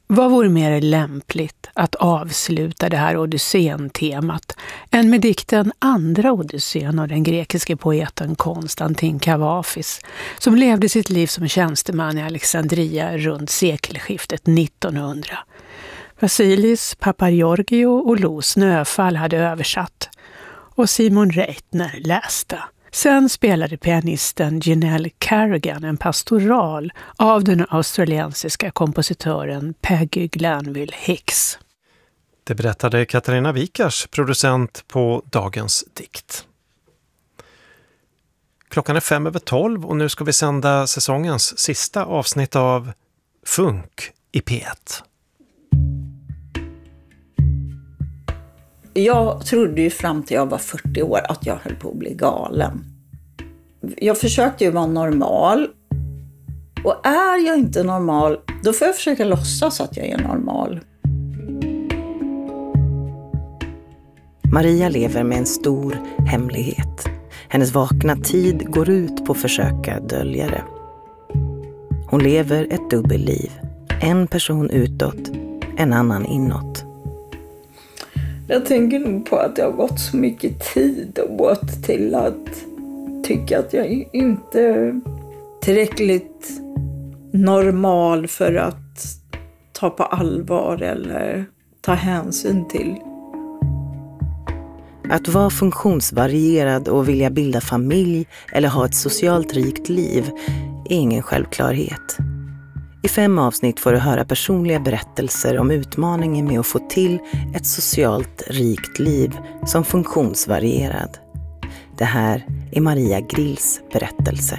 Vad vore mer lämpligt att avsluta det här Odysseen-temat än med dikten Andra Odysseen av den grekiske poeten Konstantin Kavafis, som levde sitt liv som tjänsteman i Alexandria runt sekelskiftet 1900. Vasilis Papageorgiou och Lo Snöfall hade översatt och Simon Reitner läste. Sen spelade pianisten Janelle Carrigan en pastoral av den australiensiska kompositören Peggy Glanville Hicks. Det berättade Katarina Wikars, producent på Dagens dikt. Klockan är 5:12 och nu ska vi sända säsongens sista avsnitt av Funk i P1. Jag trodde ju fram till jag var 40 år att jag höll på att bli galen. Jag försökte ju vara normal. Och är jag inte normal, då får jag försöka låtsas att jag är normal. Maria lever med en stor hemlighet. Hennes vakna tid går ut på att försöka dölja det. Hon lever ett dubbelliv. En person utåt, en annan inåt. Jag tänker nog på att det har gått så mycket tid åt till att tycka att jag inte är tillräckligt normal för att ta på allvar eller ta hänsyn till. Att vara funktionsvarierad och vilja bilda familj eller ha ett socialt rikt liv är ingen självklarhet. I 5 avsnitt får du höra personliga berättelser om utmaningen med att få till ett socialt rikt liv som funktionsvarierad. Det här är Maria Grills berättelse.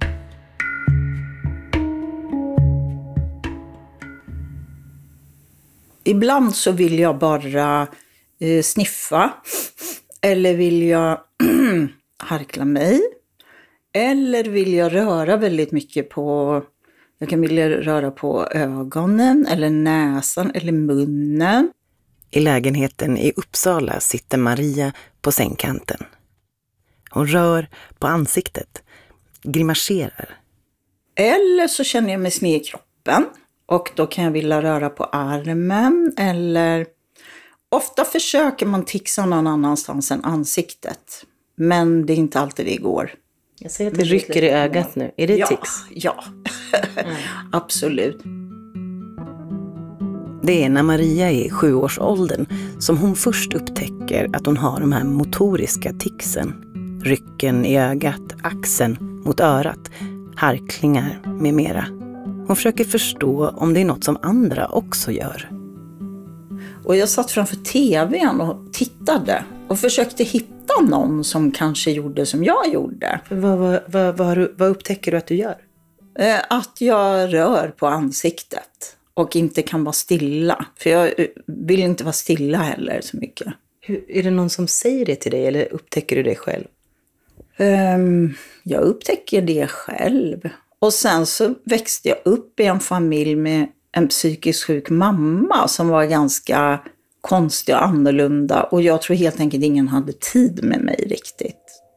Ibland så vill jag bara sniffa. Eller vill jag harkla mig. Eller vill jag röra väldigt mycket på... Jag kan vilja röra på ögonen eller näsan eller munnen. I lägenheten i Uppsala sitter Maria på sängkanten. Hon rör på ansiktet, grimaserar. Eller så känner jag mig sned i kroppen. Och då kan jag vilja röra på armen eller... Ofta försöker man tixa någon annanstans än ansiktet. Men det är inte alltid det går. Jag ser att det rycker i ögat nu. Är det tics? Ja. Absolut. Det är när Maria är i 7-årsåldern som hon först upptäcker att hon har de här motoriska ticsen. Rycken i ögat, axeln mot örat, harklingar med mera. Hon försöker förstå om det är något som andra också gör. Och jag satt framför tvn och tittade och försökte hitta någon som kanske gjorde som jag gjorde. Vad upptäcker du att du gör? Att jag rör på ansiktet och inte kan vara stilla. För jag vill inte vara stilla heller så mycket. Är det någon som säger det till dig eller upptäcker du det själv? Jag upptäcker det själv. Och sen så växte jag upp i en familj med en psykiskt sjuk mamma som var ganska konstig och annorlunda. Och jag tror helt enkelt ingen hade tid med mig riktigt.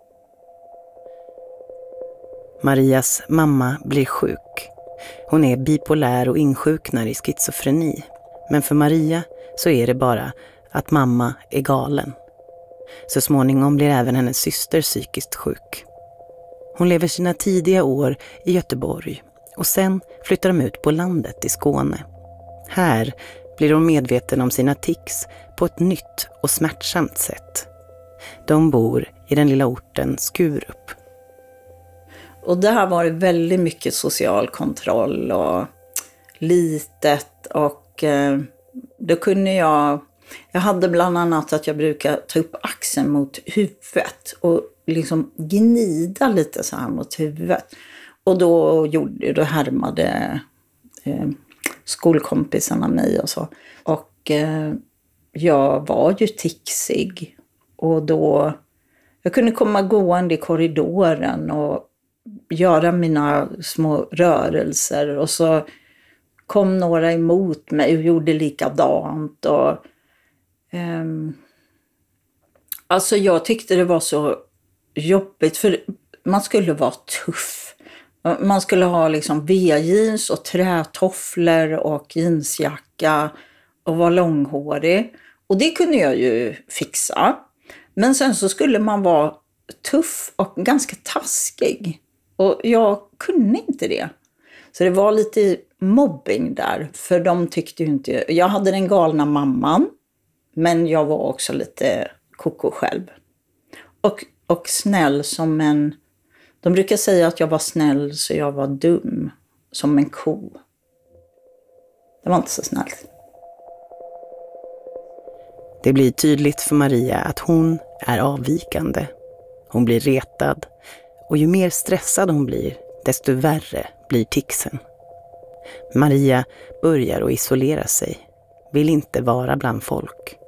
Marias mamma blir sjuk. Hon är bipolär och insjuknar i schizofreni. Men för Maria så är det bara att mamma är galen. Så småningom blir även hennes syster psykiskt sjuk. Hon lever sina tidiga år i Göteborg och sen flyttar de ut på landet i Skåne. Här blir hon medveten om sina tics på ett nytt och smärtsamt sätt. De bor i den lilla orten Skurup. Och där var det väldigt mycket social kontroll och litet och då kunde jag hade bland annat att jag brukar ta upp axeln mot huvudet och liksom gnida lite så här mot huvudet. Och då härmade skolkompisarna mig och så. Och jag var ju ticsig och då jag kunde komma gående i korridoren och göra mina små rörelser och så kom några emot mig och gjorde likadant och alltså jag tyckte det var så jobbigt för man skulle vara tuff. Man skulle ha liksom V-jeans och trätofflor och jeansjacka och vara långhårig. Och det kunde jag ju fixa. Men sen så skulle man vara tuff och ganska taskig. Och jag kunde inte det. Så det var lite mobbing där. För de tyckte ju inte... Jag hade den galna mamman. Men jag var också lite koko själv. Och snäll som en... De brukar säga att jag var snäll så jag var dum. Som en ko. Det var inte så snällt. Det blir tydligt för Maria att hon är avvikande. Hon blir retad. Och ju mer stressad hon blir, desto värre blir ticsen. Maria börjar att isolera sig. Vill inte vara bland folk.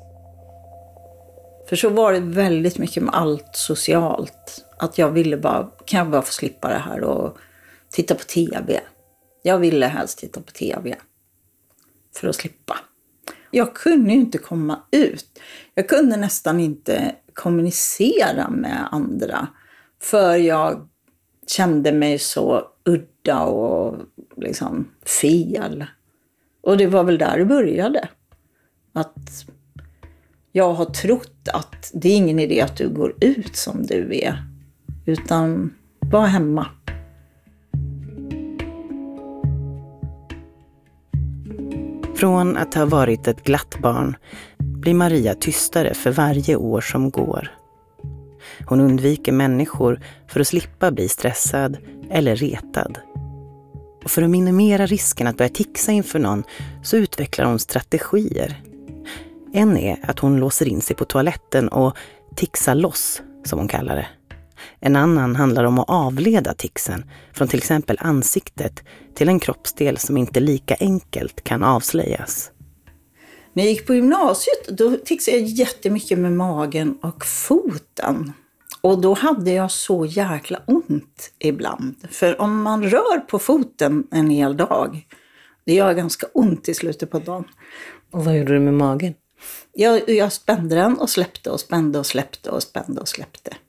För så var det väldigt mycket med allt socialt. Att jag ville bara, kan jag bara få slippa det här och titta på tv. Jag ville helst titta på tv. För att slippa. Jag kunde ju inte komma ut. Jag kunde nästan inte kommunicera med andra. För jag kände mig så udda och liksom fel. Och det var väl där det började. Att jag har trott att det är ingen idé att du går ut som du är. Utan var hemma. Från att ha varit ett glatt barn blir Maria tystare för varje år som går. Hon undviker människor för att slippa bli stressad eller retad. Och för att minimera risken att börja tixa inför någon så utvecklar hon strategier. En är att hon låser in sig på toaletten och tixar loss, som hon kallar det. En annan handlar om att avleda tixen från till exempel ansiktet till en kroppsdel som inte lika enkelt kan avslöjas. När jag gick på gymnasiet då tixade jag jättemycket med magen och foten. Och då hade jag så jäkla ont ibland. För om man rör på foten en hel dag, det gör ganska ont i slutet på dagen. Och vad gjorde du med magen? Jag spände den och släppte och spände och släppte och spände och släppte.